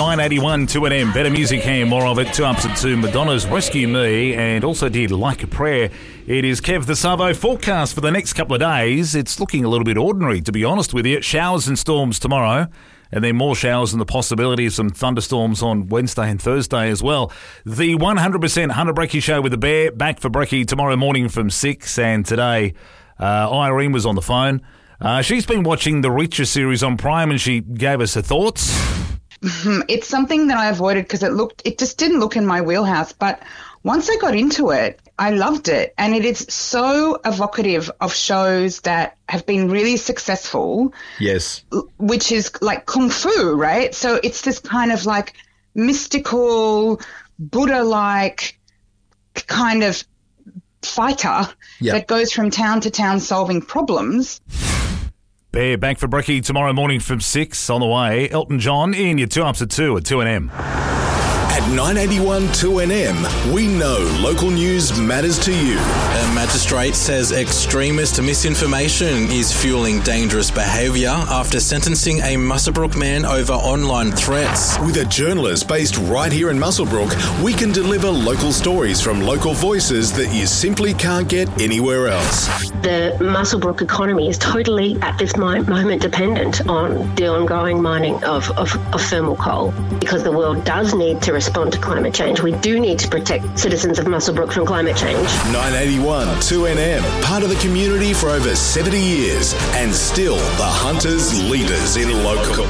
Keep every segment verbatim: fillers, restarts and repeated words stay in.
nine eighty-one two N M. Better music here, more of it. Two ups at two. Madonna's Rescue Me, and also did Like a Prayer. It is Kev the Savo forecast for the next couple of days. It's looking a little bit ordinary, to be honest with you. Showers and storms tomorrow, and then more showers and the possibility of some thunderstorms on Wednesday and Thursday as well. The one hundred percent Hunter Brecky Show with the Bear, back for Brecky tomorrow morning from six, and today uh, Irene was on the phone. Uh, she's been watching the Reacher series on Prime, and she gave us her thoughts. It's something that I avoided because it looked, it just didn't look in my wheelhouse. But once I got into it, I loved it. And it is so evocative of shows that have been really successful. Yes. Which is like Kung Fu, right? So it's this kind of like mystical, Buddha-like kind of fighter yep. that goes from town to town solving problems. Bear back for Brecky tomorrow morning from six. On the way, Elton John in your two ups at two at two N M. At nine eighty-one two N M, we know local news matters to you. A magistrate says extremist misinformation is fueling dangerous behaviour after sentencing a Muswellbrook man over online threats. With a journalist based right here in Muswellbrook, we can deliver local stories from local voices that you simply can't get anywhere else. The Muswellbrook economy is totally at this moment dependent on the ongoing mining of, of, of thermal coal, because the world does need to respond to climate change. We do need to protect citizens of Muswellbrook from climate change. nine eighty-one two N M, part of the community for over seventy years, and still the Hunters leaders in local.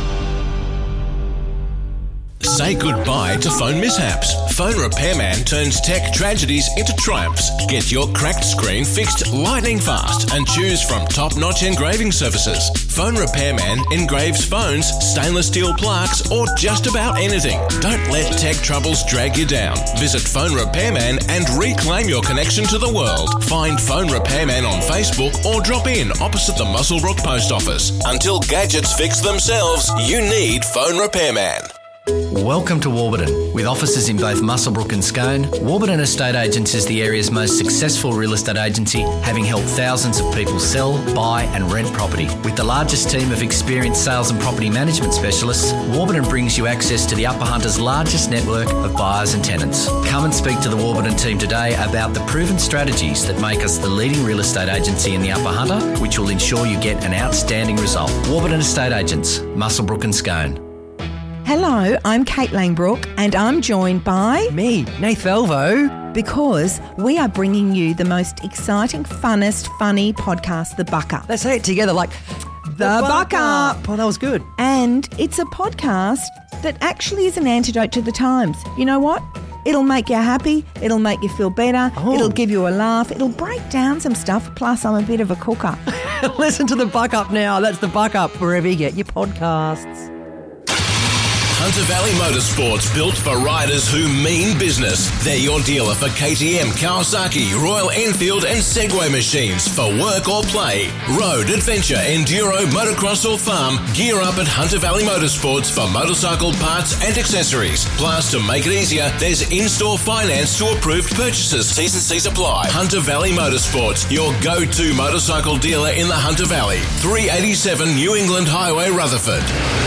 Say goodbye to phone mishaps. Phone Repairman turns tech tragedies into triumphs. Get your cracked screen fixed lightning fast and choose from top-notch engraving services. Phone Repairman engraves phones, stainless steel plaques, or just about anything. Don't let tech troubles drag you down. Visit Phone Repairman and reclaim your connection to the world. Find Phone Repairman on Facebook or drop in opposite the Muswellbrook Post Office. Until gadgets fix themselves, you need Phone Repairman. Welcome to Warburton. With offices in both Muswellbrook and Scone, Warburton Estate Agents is the area's most successful real estate agency, having helped thousands of people sell, buy and rent property. With the largest team of experienced sales and property management specialists, Warburton brings you access to the Upper Hunter's largest network of buyers and tenants. Come and speak to the Warburton team today about the proven strategies that make us the leading real estate agency in the Upper Hunter, which will ensure you get an outstanding result. Warburton Estate Agents, Muswellbrook and Scone. Hello, I'm Kate Langbrook and I'm joined by... me, Nath Velvo. Because we are bringing you the most exciting, funnest, funny podcast, The Buck Up. Let's say it together like... The, the Buck Up. Oh, that was good. And it's a podcast that actually is an antidote to the times. You know what? It'll make you happy. It'll make you feel better. Oh. It'll give you a laugh. It'll break down some stuff. Plus, I'm a bit of a cooker. Listen to The Buck Up now. That's The Buck Up, wherever you get your podcasts. Hunter Valley Motorsports, built for riders who mean business. They're your dealer for K T M, Kawasaki, Royal Enfield and Segway machines for work or play. Road, adventure, enduro, motocross or farm, gear up at Hunter Valley Motorsports for motorcycle parts and accessories. Plus, to make it easier, there's in-store finance to approved purchases. T's and C's apply. Hunter Valley Motorsports, your go-to motorcycle dealer in the Hunter Valley. three eighty-seven New England Highway, Rutherford.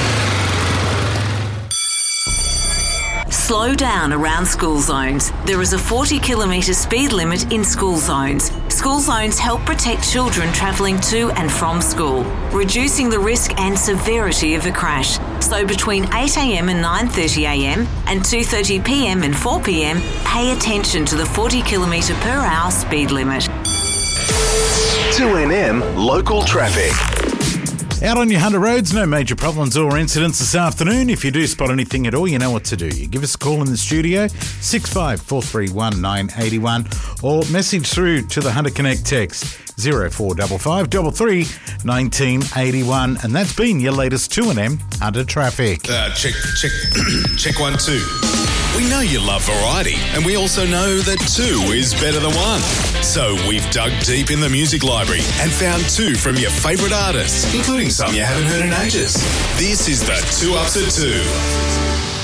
Slow down around school zones. There is a forty kilometre speed limit in school zones. School zones help protect children travelling to and from school, reducing the risk and severity of a crash. So between eight a.m. and nine thirty a.m. and two thirty p.m. and four p.m, pay attention to the forty kilometre per hour speed limit. two N M Local Traffic. Out on your Hunter roads, no major problems or incidents this afternoon. If you do spot anything at all, you know what to do. You give us a call in the studio, six five four three one nine eight one, or message through to the Hunter Connect text, zero four five five three three one nine eight one. And that's been your latest two N M Hunter traffic. Uh, check, check, check one, two. We know you love variety, and we also know that two is better than one. So we've dug deep in the music library and found two from your favourite artists, including some you haven't heard in ages. This is the Two Ups at Two.